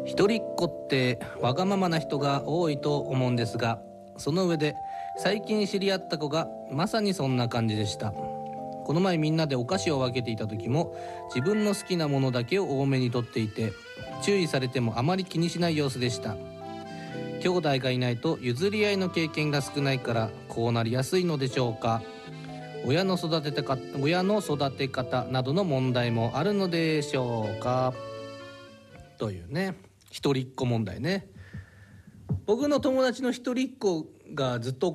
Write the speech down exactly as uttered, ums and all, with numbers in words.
一人っ子ってわがままな人が多いと思うんですが、その上で最近知り合った子がまさにそんな感じでした。この前みんなでお菓子を分けていた時も自分の好きなものだけを多めに取っていて、注意されてもあまり気にしない様子でした。兄弟がいないと譲り合いの経験が少ないからこうなりやすいのでしょうか。親の育てか親の育て方などの問題もあるのでしょうか、というね、一人っ子問題ね。僕の友達の一人っ子がずっと